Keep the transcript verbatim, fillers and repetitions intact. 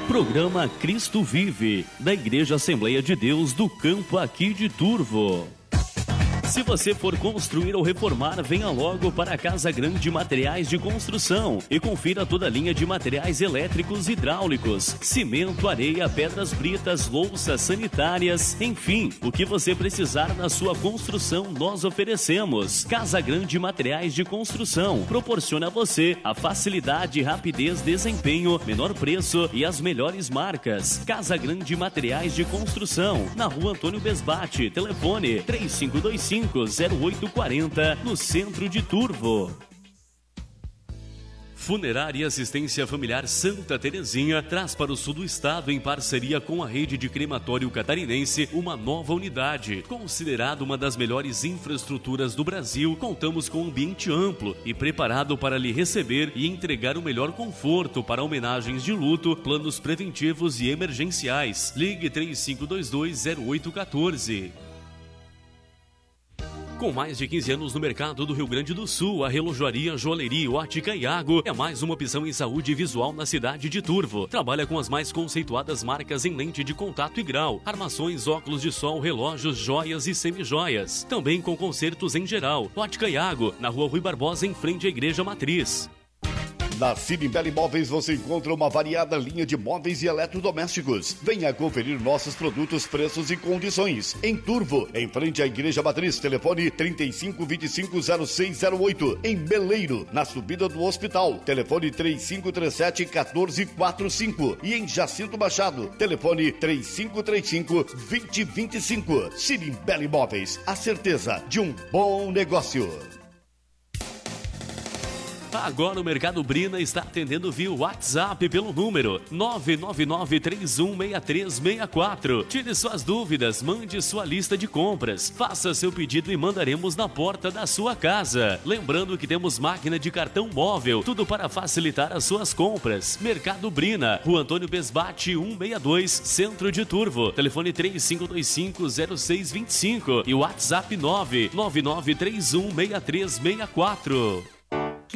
Programa Cristo Vive, da Igreja Assembleia de Deus do Campo aqui de Turvo. Se você for construir ou reformar, venha logo para a Casa Grande Materiais de Construção e confira toda a linha de materiais elétricos e hidráulicos, cimento, areia, pedras britas, louças sanitárias, enfim, o que você precisar na sua construção nós oferecemos. Casa Grande Materiais de Construção proporciona a você a facilidade, rapidez, desempenho, menor preço e as melhores marcas. Casa Grande Materiais de Construção, na Rua Antônio Besbate, telefone três cinco dois cinco zero oito quatro zero, no centro de Turvo. Funerária e Assistência Familiar Santa Terezinha traz para o sul do estado, em parceria com a rede de crematório catarinense, uma nova unidade. Considerada uma das melhores infraestruturas do Brasil, contamos com um ambiente amplo e preparado para lhe receber e entregar o melhor conforto para homenagens de luto, planos preventivos e emergenciais. Ligue três cinco dois dois zero oito um quatro. Com mais de quinze anos no mercado do Rio Grande do Sul, a Relojoaria Joalheria Ótica Iago é mais uma opção em saúde visual na cidade de Turvo. Trabalha com as mais conceituadas marcas em lente de contato e grau, armações, óculos de sol, relógios, joias e semijoias. Também com concertos em geral. Ótica Iago, na Rua Rui Barbosa, em frente à Igreja Matriz. Na Sirimbele Móveis você encontra uma variada linha de móveis e eletrodomésticos. Venha conferir nossos produtos, preços e condições. Em Turvo, em frente à Igreja Matriz, telefone trinta e cinco, vinte e cinco, zero seis zero oito. Em Beleiro, na subida do hospital, telefone três cinco três sete, um quatro quatro cinco. E em Jacinto Machado, telefone três cinco três cinco, dois zero dois cinco. Sirimbele Móveis, a certeza de um bom negócio. Agora o Mercado Brina está atendendo via WhatsApp pelo número nove nove nove, três um seis três seis quatro. Tire suas dúvidas, mande sua lista de compras, faça seu pedido e mandaremos na porta da sua casa. Lembrando que temos máquina de cartão móvel, tudo para facilitar as suas compras. Mercado Brina, Rua Antônio Besbate cento e sessenta e dois, Centro de Turvo. Telefone três cinco dois cinco, zero seis dois cinco e WhatsApp nove nove nove três um seis três seis quatro.